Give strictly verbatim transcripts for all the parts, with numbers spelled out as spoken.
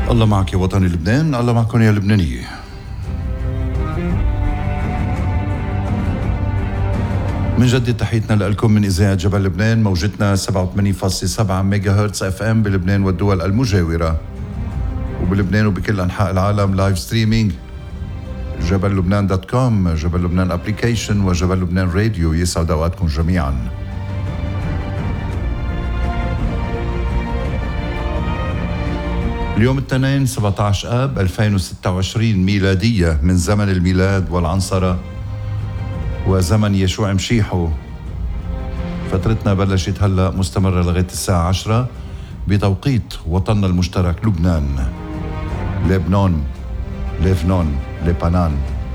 الله معك يا وطني لبنان، الله معكم يا لبنانية. من جديد تحيتنا لكم من إذاعة جبل لبنان، موجتنا سبعة وثمانين فاصلة سبعة ميجا هرتز اف ام بلبنان والدول المجاورة، وبلبنان وبكل أنحاء العالم لايف ستريمينج جبل لبنان دوت كوم، جبل لبنان ابليكيشن، وجبل لبنان راديو. يسعد أوقاتكم جميعا. اليوم الاثنين سبعة عشر آب ألفين وستة وعشرين ميلادية، من زمن الميلاد والعنصرة وزمن يشوع مشيحو. فترتنا بلشت هلأ مستمرة لغاية الساعة عشرة بتوقيت وطننا المشترك لبنان، لبنان، لبنان، لبنان.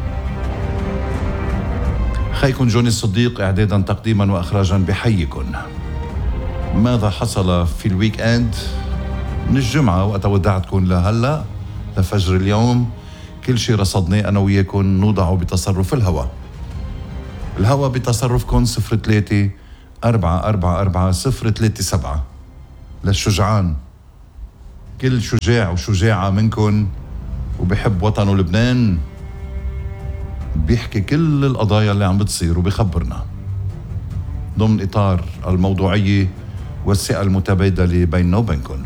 خيكم جوني الصديق إعدادا تقديما وإخراجا بحيكم. ماذا حصل في الويك اند؟ من الجمعة وقت ودعتكم لهلا لفجر اليوم كل شيء رصدناه أنا وياكم نوضعه بتصرف الهواء. الهواء بتصرفكم صفر ثلاثة أربعة أربعة أربعة صفر ثلاثة سبعة للشجعان. كل شجاع وشجاعة منكم وبحب وطنه لبنان بيحكي كل القضايا اللي عم بتصير وبيخبرنا ضمن إطار الموضوعية والثقة المتبادلة بيننا وبينكم.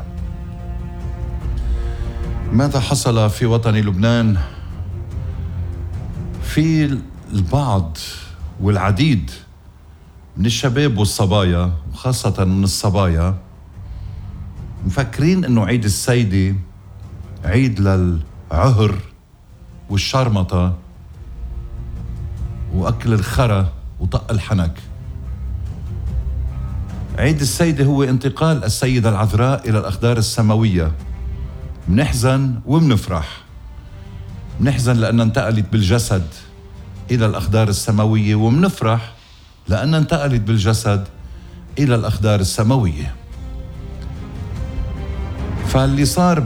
ماذا حصل في وطن لبنان؟ في البعض والعديد من الشباب والصبايا، وخاصة من الصبايا، مفكرين انه عيد السيدة عيد للعهر والشرمطة واكل الخرا وطق الحنك. عيد السيدة هو انتقال السيدة العذراء الى الاقدار السماوية. منحزن ومنفرح. منحزن لأنها انتقلت بالجسد إلى الأقدار السماوية، ومنفرح لأنها انتقلت بالجسد إلى الأقدار السماوية. فاللي صار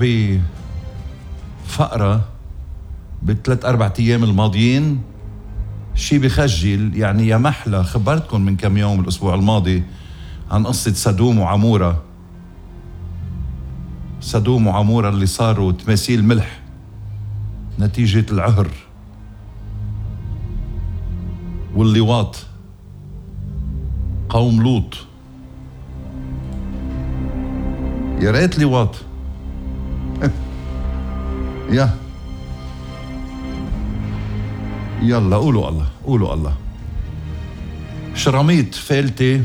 بفقرة بالثلاث أربع أيام الماضيين شي بخجل. يعني يا محلى خبرتكم من كم يوم الأسبوع الماضي عن قصة سدوم وعمورة. سدوم وعمورة اللي صاروا تماثيل ملح نتيجة العهر واللواط. قوم لوط، يا ريت لواط. يا يلا قولوا الله، قولوا الله. شراميط فالتة،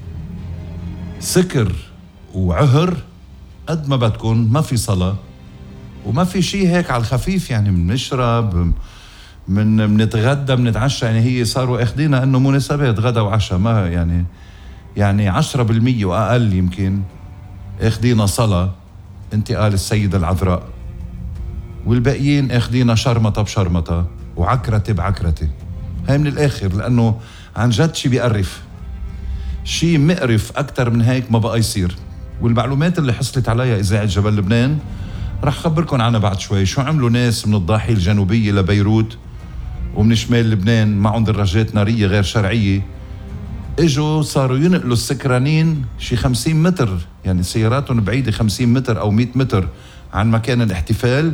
سكر وعهر قد ما بدكن. ما في صلاة وما في شيء هيك على الخفيف. يعني بنشرب، من بنتغدى، بنتعشى. يعني هي صاروا اخدينا انه مناسبات غدا وعشاء. ما يعني يعني عشرة بالمية واقل يمكن اخدينا صلاة انتقال السيدة العذراء، والباقيين اخدينا شرمطة بشرمطة وعكرتة بعكرتة. هاي من الاخر، لانه عن جد شيء بيقرف. شيء مقرف اكتر من هيك ما بقى يصير. والمعلومات اللي حصلت عليها إذاعة جبل لبنان رح خبركن عنها بعد شوي. شو عملوا ناس من الضاحية الجنوبية لبيروت ومن شمال لبنان معهم دراجات نارية غير شرعية. اجوا صاروا ينقلوا السكرانين شي خمسين متر، يعني سياراتهم بعيدة خمسين متر أو مئة متر عن مكان الاحتفال.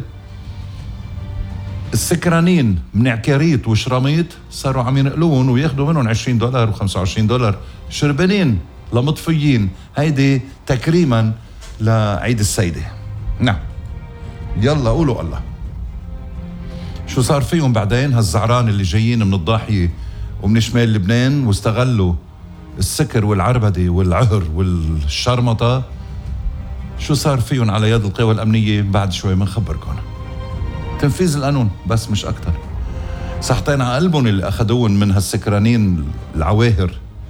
السكرانين من عكاريت وشراميط صاروا عم ينقلوهم وياخدوا منهم عشرين دولار وخمسة وعشرين دولار شربانين لمطفيين. هيدي تكريما لعيد السيدة. نعم، يلا قولوا الله. شو صار فيهم بعدين هالزعران اللي جايين من الضاحية ومن شمال لبنان واستغلوا السكر والعربدة والعهر والشرمطة؟ شو صار فيهم على يد القوى الأمنية؟ بعد شوي منخبركم. تنفيذ القانون بس مش أكتر. صحتين على قلبهم اللي أخذوهم من هالسكرانين العواهر.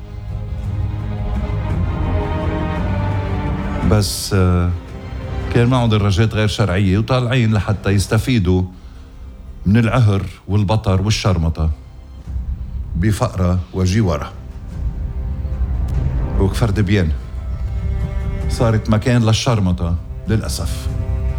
بس كان معهم دراجات غير شرعية وطالعين لحتى يستفيدوا من العهر والبطر والشرمطة بفقرة وجوارة. وكفر دبيان صارت مكان للشرمطة للأسف.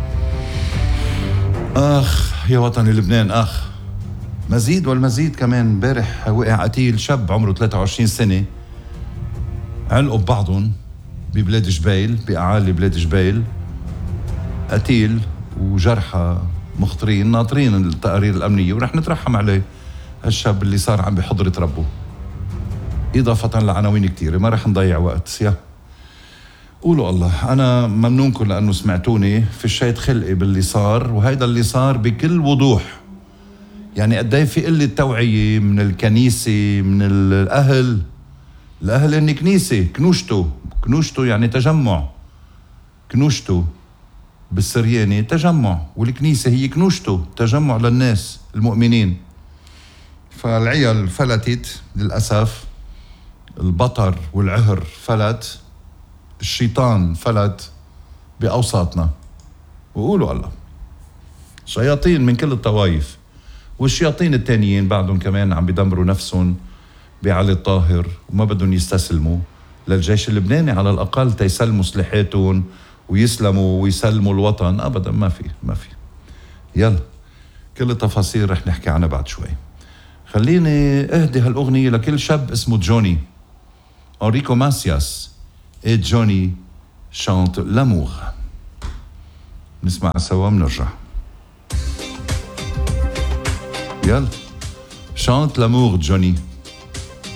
آخ يا وطني لبنان، آخ. مزيد والمزيد كمان. امبارح وقع قتيل شاب عمره ثلاثة وعشرين سنة، علقوا ببعضهم ببلاد جبيل، بأعالي بلاد جبيل. قتيل وجرحى مخطرين ناطرين التقارير الأمنية، ورح نترحم عليه هالشاب اللي صار عم بحضرة ربه. إضافة لعناوين كتيرة ما رح نضيع وقت. يا قولوا الله. أنا ممنونكم لأنه سمعتوني، فشيت خلقي باللي صار، وهيدا اللي صار بكل وضوح. يعني قد ايه في قلة توعية من الكنيسة، من الأهل. الأهل هن كنيسة، كنوشتو. كنوشتو يعني تجمع. كنوشتو بالسرياني تجمع، والكنيسة هي كنوشتو، تجمع للناس المؤمنين. فالعيال فلتت للأسف، البطر والعهر فلت، الشيطان فلت بأوساطنا. وقولوا الله. شياطين من كل الطوائف، والشياطين التانيين بعدهم كمان عم بيدمروا نفسهم بعلي الطاهر، وما بدهم يستسلموا للجيش اللبناني على الأقل تيسلموا سلاحاتهم ويسلموا ويسلموا الوطن. أبدا ما في ما في. يلا كل التفاصيل رح نحكي عنها بعد شوي. خليني اهدي هالأغنية لكل شاب اسمه جوني. أوريكو ماسياس et Johnny chante l'amour. نسمع سوا منرجع. يلا chante l'amour Johnny.